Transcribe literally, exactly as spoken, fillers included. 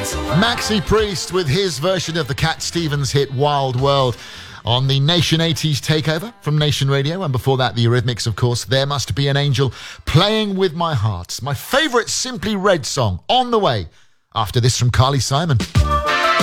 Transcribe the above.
Maxi Priest with his version of the Cat Stevens hit Wild World on the Nation eighties takeover from Nation Radio, and before that the Eurythmics, of course. There Must Be an Angel, Playing With My Heart, my favourite Simply Red song, on the way after this from Carly Simon.